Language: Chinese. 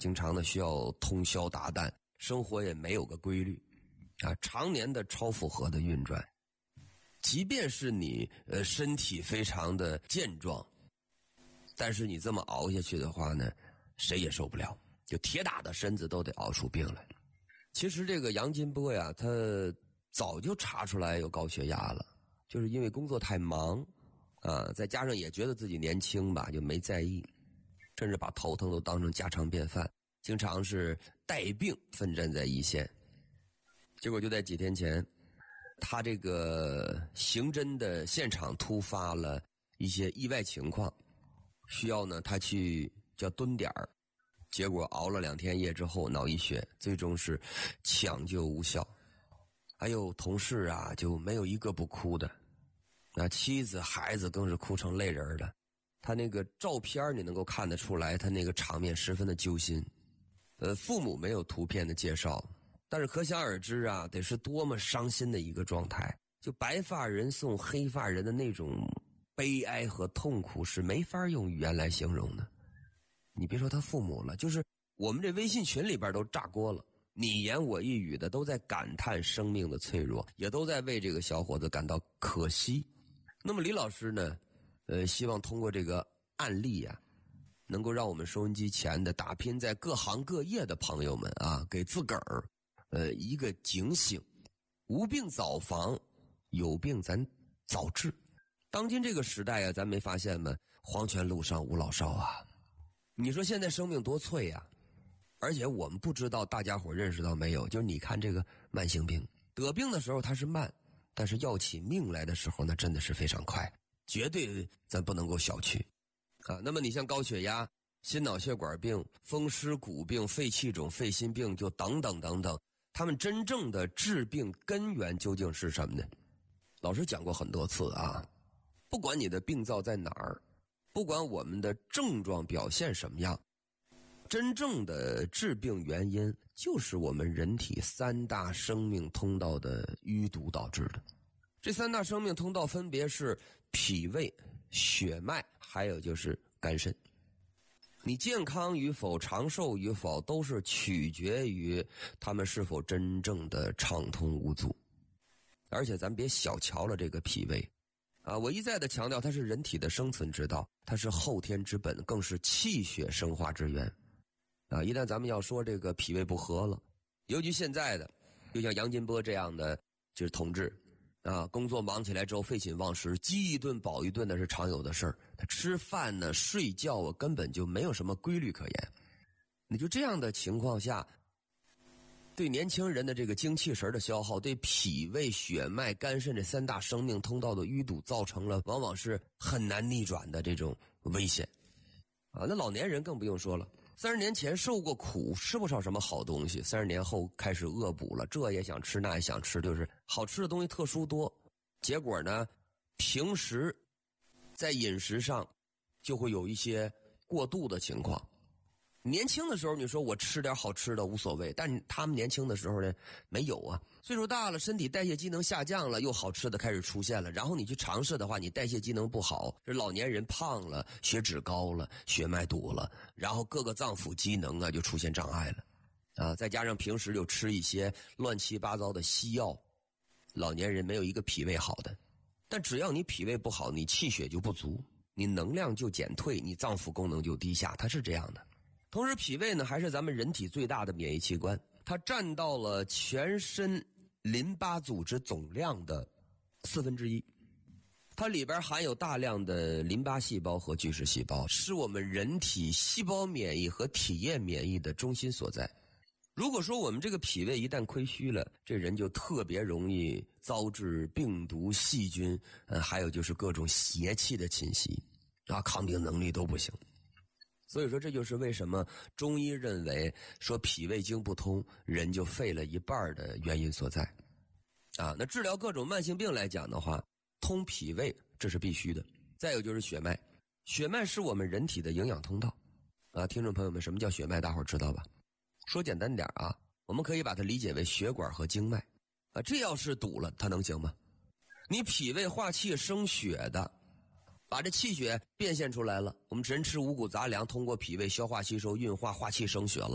经常的需要通宵达旦，生活也没有个规律啊，常年的超负荷的运转。即便是你身体非常的健壮，但是你这么熬下去的话呢，谁也受不了，就铁打的身子都得熬出病来。其实这个杨金波呀，他早就查出来有高血压了，就是因为工作太忙啊，再加上也觉得自己年轻吧，就没在意，甚至把头疼都当成家常便饭，经常是带病奋战在一线。结果就在几天前，他这个刑侦的现场突发了一些意外情况，需要呢他去叫蹲点儿，结果熬了2天夜之后脑溢血，最终是抢救无效。还有同事啊，就没有一个不哭的，那妻子孩子更是哭成泪人了。他那个照片你能够看得出来，他那个场面十分的揪心。父母没有图片的介绍，但是可想而知啊，得是多么伤心的一个状态。就白发人送黑发人的那种悲哀和痛苦是没法用语言来形容的。你别说他父母了，就是我们这微信群里边都炸锅了，你言我一语的都在感叹生命的脆弱，也都在为这个小伙子感到可惜。那么李老师呢，希望通过这个案例啊，能够让我们收音机前的打拼在各行各业的朋友们啊，给自个儿一个警醒，无病早防，有病咱早治。当今这个时代啊，咱没发现吗？黄泉路上无老少啊。你说现在生命多脆啊，而且我们不知道大家伙认识到没有，就是你看这个慢性病，得病的时候它是慢，但是要起命来的时候呢，真的是非常快，绝对咱不能够小觑啊。那么你像高血压、心脑血管病、风湿骨病、肺气肿、肺心病，就等等等等，他们真正的治病根源究竟是什么呢？老师讲过很多次啊，不管你的病灶在哪儿，不管我们的症状表现什么样，真正的致病原因就是我们人体3大生命通道的淤堵导致的。这3大生命通道分别是脾胃、血脉，还有就是肝肾。你健康与否、长寿与否，都是取决于他们是否真正的畅通无阻。而且咱别小瞧了这个脾胃啊！我一再的强调，它是人体的生存之道，它是后天之本，更是气血生化之源啊！一旦咱们要说这个脾胃不和了，尤其现在的，就像杨金波这样的就是同志啊，工作忙起来之后废寝忘食，饥一顿饱一顿的是常有的事儿。他吃饭呢、睡觉啊，根本就没有什么规律可言。你就这样的情况下，对年轻人的这个精气神的消耗，对脾胃、血脉、肝肾这3大生命通道的淤堵，造成了往往是很难逆转的这种危险啊。那老年人更不用说了，30年前受过苦，吃不上什么好东西，30年后开始恶补了，这也想吃，那也想吃，就是好吃的东西特殊多，结果呢，平时在饮食上就会有一些过度的情况。年轻的时候你说我吃点好吃的无所谓，但他们年轻的时候呢没有啊，岁数大了，身体代谢机能下降了，又好吃的开始出现了，然后你去尝试的话，你代谢机能不好，这老年人胖了，血脂高了，血脉堵了，然后各个脏腑机能啊就出现障碍了啊，再加上平时又吃一些乱七八糟的西药，老年人没有一个脾胃好的。但只要你脾胃不好，你气血就不足，你能量就减退，你脏腑功能就低下，它是这样的。同时脾胃呢还是咱们人体最大的免疫器官，它占到了全身淋巴组织总量的1/4，它里边含有大量的淋巴细胞和巨噬细胞，是我们人体细胞免疫和体液免疫的中心所在。如果说我们这个脾胃一旦亏虚了，这人就特别容易遭致病毒、细菌，还有就是各种邪气的侵袭啊，抗病能力都不行。所以说这就是为什么中医认为说脾胃经不通，人就废了一半的原因所在啊。那治疗各种慢性病来讲的话，通脾胃这是必须的。再有就是血脉，血脉是我们人体的营养通道啊。听众朋友们，什么叫血脉大伙儿知道吧？说简单点啊，我们可以把它理解为血管和经脉啊。这要是堵了，它能行吗？你脾胃化气生血的，把这气血变现出来了，我们人吃五谷杂粮，通过脾胃消化吸收运化，化气生血了。